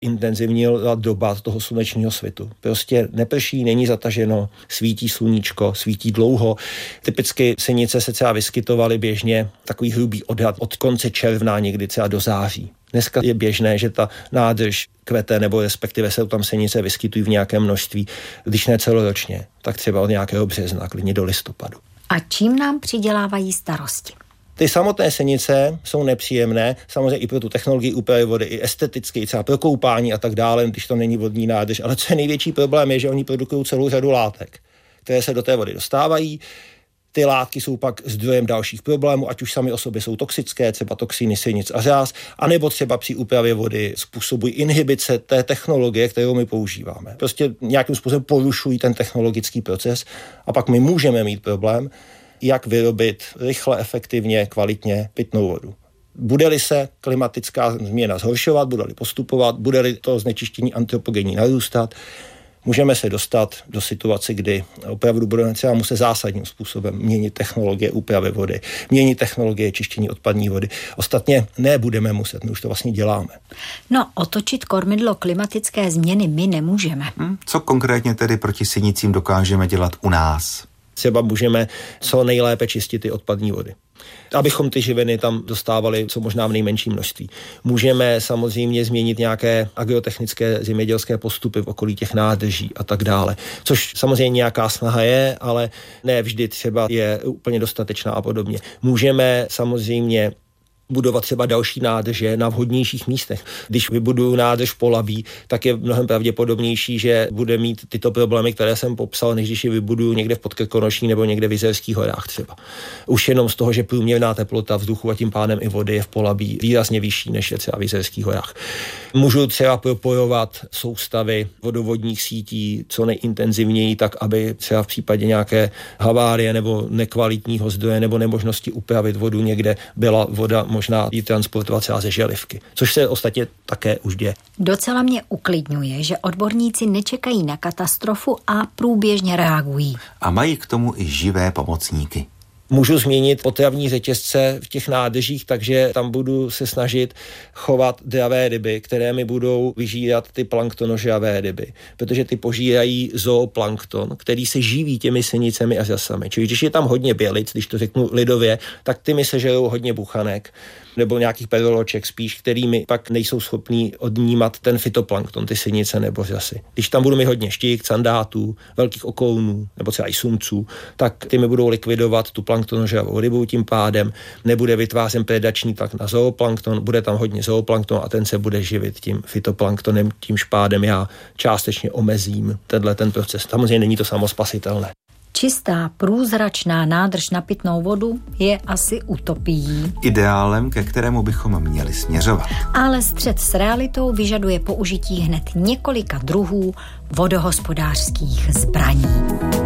intenzivnila doba toho slunečního svitu. Prostě neprší, není zataženo, svítí sluníčko, svítí dlouho. Typicky sinice se třeba vyskytovaly běžně, takový hrubý odhad od konce června někdy třeba do září. Dneska je běžné, že ta nádrž kvete, nebo respektive se tam sinice vyskytují v nějakém množství, když ne celoročně, tak třeba od nějakého března, klidně do listopadu. A čím nám přidělávají starosti? Ty samotné sinice jsou nepříjemné, samozřejmě i pro tu technologii úpravy vody, i esteticky, třeba pro koupání a tak dále, když to není vodní nádrž. Ale co je největší problém, je, že oni produkují celou řadu látek, které se do té vody dostávají. Ty látky jsou pak zdrojem dalších problémů, ať už sami o sobě jsou toxické, třeba toxíny sinic a řas, anebo třeba při úpravě vody způsobují inhibice té technologie, kterou my používáme. Prostě nějakým způsobem porušují ten technologický proces a pak my můžeme mít problém, jak vyrobit rychle, efektivně, kvalitně pitnou vodu. Bude-li se klimatická změna zhoršovat, bude-li postupovat, bude-li to znečištění antropogenní narůstat, můžeme se dostat do situace, kdy opravdu budeme třeba muset zásadním způsobem měnit technologie úpravy vody, měnit technologie čištění odpadní vody. Ostatně nebudeme muset, my už to vlastně děláme. No, otočit kormidlo klimatické změny my nemůžeme. Co konkrétně tedy proti sinicím dokážeme dělat u nás? Třeba můžeme co nejlépe čistit ty odpadní vody, abychom ty živiny tam dostávali co možná v nejmenším množství. Můžeme samozřejmě změnit nějaké agrotechnické zemědělské postupy v okolí těch nádrží a tak dále, což samozřejmě nějaká snaha je, ale ne vždy třeba je úplně dostatečná a podobně. Můžeme samozřejmě budovat třeba další nádrže na vhodnějších místech. Když vybuduju nádrž v Polabí, tak je mnohem pravděpodobnější, že bude mít tyto problémy, které jsem popsal, než když je vybuduju někde v Podkrkonoší nebo někde v Jizerských horách třeba. Už jenom z toho, že průměrná teplota vzduchu a tím pádem i vody je v Polabí výrazně vyšší, než je třeba v Jizerských horách. Můžu třeba propojovat soustavy vodovodních sítí co nejintenzivněji, tak aby třeba v případě nějaké havárie nebo nekvalitního zdroje nebo nemožnosti upravit vodu někde byla voda možná ji transportovat třeba ze želivky, což se ostatně také už děje. Docela mě uklidňuje, že odborníci nečekají na katastrofu a průběžně reagují. A mají k tomu i živé pomocníky. Můžu změnit potravní řetězce v těch nádržích, takže tam budu se snažit chovat dravé ryby, které mi budou vyžírat ty planktonožravé ryby, protože ty požírají zooplankton, který se živí těmi sinicemi a řasami. Čili když je tam hodně bělic, když to řeknu lidově, tak ty mi sežerou hodně buchanek nebo nějakých peroloček spíš, kterými pak nejsou schopní odnímat ten fytoplankton, ty sinice nebo řasy. Když tam budu mít hodně štik, sandátů, velkých okounů nebo třeba i sumců, tak ty mi budou likvidovat tu planktonožravou rybu, tím pádem nebude vytvářen predační tlak na zooplankton, bude tam hodně zooplankton a ten se bude živit tím fytoplanktonem, tím pádem já částečně omezím ten proces. Samozřejmě není to samospasitelné. Čistá, průzračná nádrž na pitnou vodu je asi utopií. Ideálem, ke kterému bychom měli směřovat. Ale střet s realitou vyžaduje použití hned několika druhů vodohospodářských zbraní.